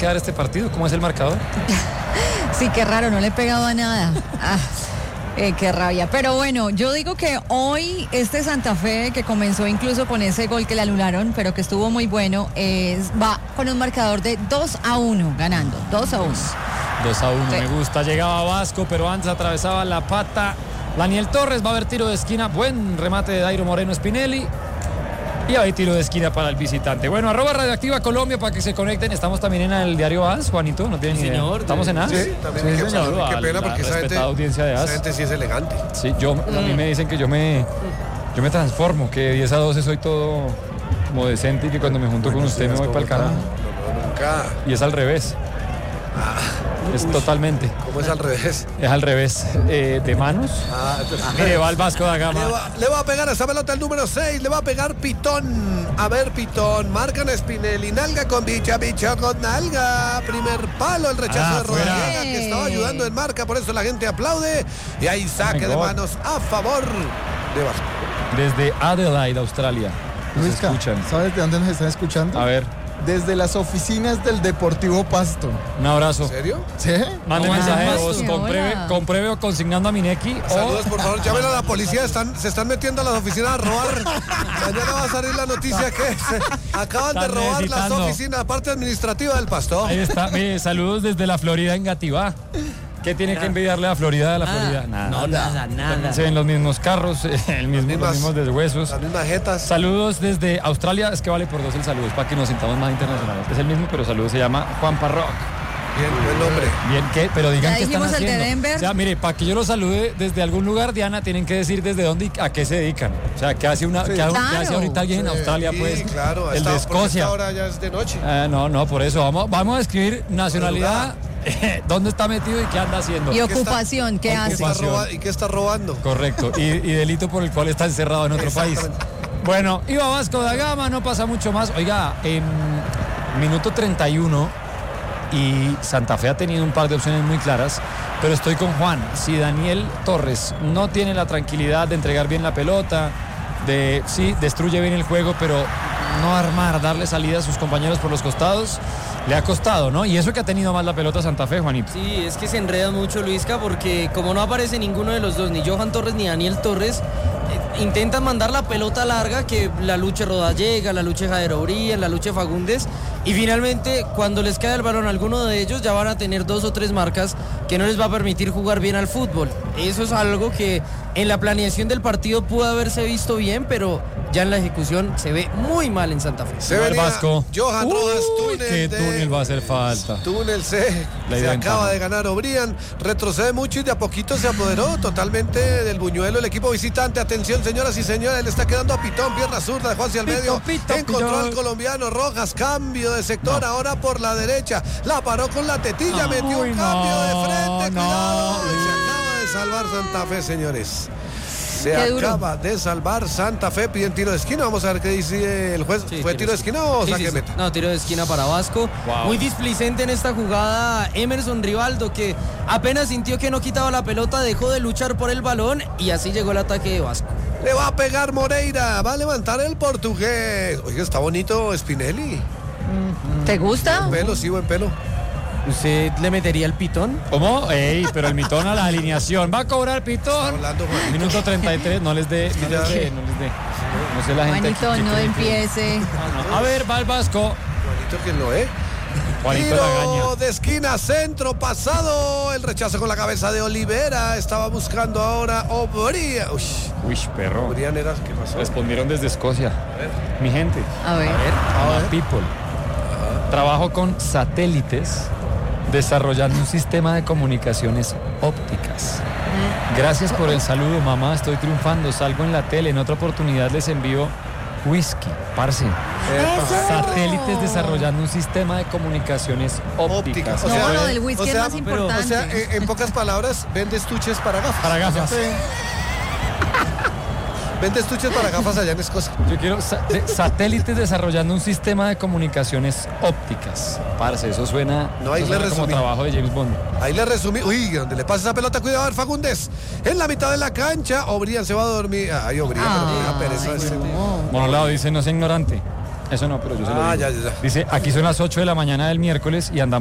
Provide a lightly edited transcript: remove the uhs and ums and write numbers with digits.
quedar este partido? ¿Cómo es el marcador? Sí, qué raro, no le he pegado a nada. Qué rabia. Pero bueno, yo digo que hoy este Santa Fe, que comenzó incluso con ese gol que le anularon, pero que estuvo muy bueno, va con un marcador de 2-1, ganando, 2-1. 2-1, sí. Me gusta. Llegaba Vasco, pero antes atravesaba la pata Daniel Torres. Va a haber tiro de esquina. Buen remate de Dairo Moreno Spinelli. Y hay tiro de esquina para el visitante. Bueno, @Radioactiva Colombia para que se conecten. Estamos también en el diario AS, Juanito, ¿no tienen ni idea? ¿Estamos en AS? Sí, también. Sí, señor. Qué pena porque esa audiencia de AS. Esa gente sí es elegante. Sí, a mí me dicen que yo me transformo, que de 10 a 12 soy todo como decente y que cuando me junto con usted me voy para el carajo. No, nunca. Y es al revés. Es totalmente. ¿Cómo es al revés? Es al revés. De manos. Mire, va el Vasco da Gama. Le va a pegar a esa pelota el número 6. Le va a pegar Pitón. A ver, Pitón. Marcan Spinelli. Nalga con bicha con nalga. Primer palo. El rechazo de Rodallega, que estaba ayudando en marca. Por eso la gente aplaude. Y ahí saque de manos a favor de Vasco. Desde Adelaide, Australia. Luisca, ¿sabes de dónde nos están escuchando? A ver. Desde las oficinas del Deportivo Pasto. Un abrazo. ¿En serio? ¿Sí? Mande mensaje de voz, compruebe o consignando a Mineki. Saludos, por favor, llamen a la policía, se están metiendo a las oficinas a robar. Mañana va a salir la noticia que acaban de robar las oficinas, la parte administrativa del Pasto. Ahí está, mire, saludos desde la Florida en Gativá. ¿Qué tiene que envidiarle a Florida de la Florida? Nada. Se ven los mismos carros, los mismos deshuesos. Las mismas jetas. Saludos desde Australia, es que vale por 2 el saludo, es para que nos sintamos más internacionales. Es el mismo, pero saludos, se llama Juan Parroc. Bien, buen nombre. Bien, ¿qué? Pero digan qué están haciendo. El de Denver. O sea, mire, para que yo los salude desde algún lugar, Diana, tienen que decir desde dónde y a qué se dedican. O sea, ¿qué hace ¿qué hace ahorita alguien en Australia? Pues, sí, claro. El de Escocia. Ahora ya es de noche. No, por eso. Vamos a escribir nacionalidad, dónde está metido y qué anda haciendo. Y ocupación, ¿qué hace? ¿Y qué está robando? Correcto. Y delito por el cual está encerrado en otro país. Bueno, iba Vasco da Gama, no pasa mucho más. Oiga, en minuto 31... y Santa Fe ha tenido un par de opciones muy claras, pero estoy con Juan. Si Daniel Torres no tiene la tranquilidad de entregar bien la pelota, sí, destruye bien el juego, pero no armar, darle salida a sus compañeros por los costados, le ha costado, ¿no? Y eso que ha tenido más la pelota Santa Fe, Juanito. Sí, es que se enreda mucho, Luisca, porque como no aparece ninguno de los dos, ni Johan Torres ni Daniel Torres, intentan mandar la pelota larga, que la luche Rodallega, la luche Jader Obrian, la luche Fagundes, y finalmente cuando les cae el balón a alguno de ellos ya van a tener 2 o 3 marcas que no les va a permitir jugar bien al fútbol. Eso es algo que en la planeación del partido pudo haberse visto bien, pero ya en la ejecución se ve muy mal en Santa Fe. Se ve el Vasco. Johan Rojas, túnel. ¿Qué túnel va a hacer falta? Túnel se acaba de ganar Obrian, retrocede mucho y de a poquito se apoderó totalmente del buñuelo el equipo visitante. Atención, señoras y señores, le está quedando a Pitón, pierna zurda de Juan hacia el medio. Encontró al colombiano Rojas, cambio de sector, ahora por la derecha. La paró con la tetilla, metió un cambio de frente. Cuidado, y se acaba de salvar Santa Fe, señores. Se acaba de salvar Santa Fe, piden tiro de esquina. Vamos a ver qué dice el juez. ¿Fue tiro de esquina o saque meta? No, tiro de esquina para Vasco. Wow. Muy displicente en esta jugada Emerson Rivaldo, que apenas sintió que no quitaba la pelota, dejó de luchar por el balón y así llegó el ataque de Vasco. Le va a pegar Moreira, va a levantar el portugués. Oiga, está bonito Spinelli. ¿Te gusta? Buen pelo, sí, buen pelo. ¿Usted le metería el Pitón? ¿Cómo? Pero el Pitón a la alineación. Va a cobrar Pitón. Minuto 33, no les dé. No sé la gente. Juanito, no empiece. No. A ver, va el Vasco. Juanito, ¿quién lo es? Juanito Lagaña. De esquina, centro, pasado. El rechazo con la cabeza de Olivera. Estaba buscando ahora Obrian. Uy, perro. Obrian era, ¿qué pasó? Respondieron desde Escocia. Mi gente. A ver. People. Trabajo con satélites desarrollando un sistema de comunicaciones ópticas. Gracias por el saludo, mamá. Estoy triunfando. Salgo en la tele. En otra oportunidad les envío whisky. Parce. Satélites desarrollando un sistema de comunicaciones ópticas. O sea, lo del whisky es más importante. O sea, en pocas palabras, vende estuches para gafas. Para gafas. Sí. Vende estuches para gafas allá en Escocia. Yo quiero satélites desarrollando un sistema de comunicaciones ópticas. Parce, eso suena, no, ahí eso suena como trabajo de James Bond. Ahí le resumí. Uy, donde le pasa esa pelota, cuidado, a ver, Fagundes. En la mitad de la cancha, Obrian se va a dormir. Ay, Obrian, pero me da pereza ese. Monolado dice, no sea ignorante. Eso no, pero yo se lo digo. Ya. Dice, aquí son las 8 de la mañana del miércoles y andamos